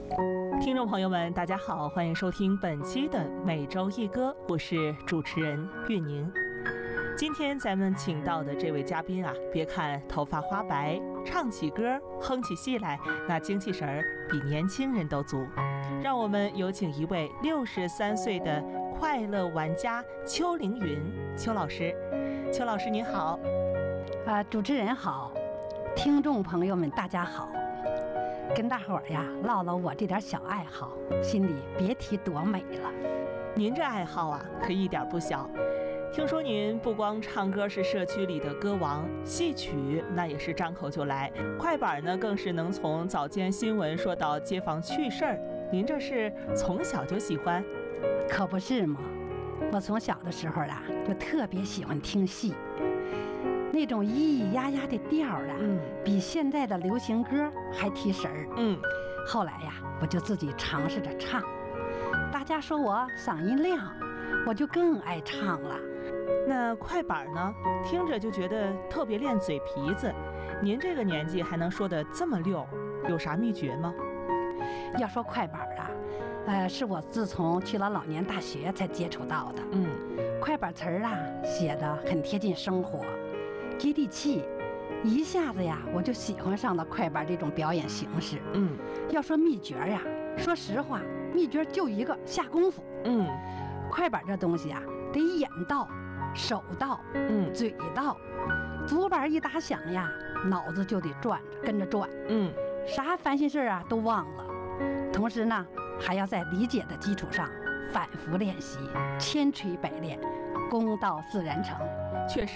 听众朋友们，大家好，欢迎收听本期的每周一歌，我是主持人玉宁。今天咱们请到的这位嘉宾啊，别看头发花白，唱起歌哼起戏来，那精气神儿比年轻人都足。让我们有请一位63岁的快乐玩家邱凌云邱老师。邱老师您好。 主持人好，听众朋友们大家好。跟大伙儿呀唠唠我这点小爱好，心里别提多美了。 您这爱好啊，可一点不小。听说您不光唱歌是社区里的歌王，戏曲那也是张口就来，快板呢更是能从早间新闻说到街坊趣事儿。您这是从小就喜欢？ 可不是嘛，我从小的时候啊就特别喜欢听戏，那种咿咿呀呀的调儿啊，比现在的流行歌还提神儿。后来呀，我就自己尝试着唱，大家说我嗓音亮，我就更爱唱了。 那快板呢，听着就觉得特别练嘴皮子。您这个年纪还能说得这么溜，有啥秘诀吗？ 要说快板啊，是我自从去了老年大学才接触到的。快板词儿啊，写得很贴近生活，接地气，一下子呀，我就喜欢上了快板这种表演形式。要说秘诀呀，说实话，秘诀就一个，下功夫。快板这东西啊，得眼到、手到、嘴到，竹板一打响呀，脑子就得转着，跟着转。啥烦心事啊都忘了。同时呢，还要在理解的基础上反复练习，千锤百炼，功到自然成。 确实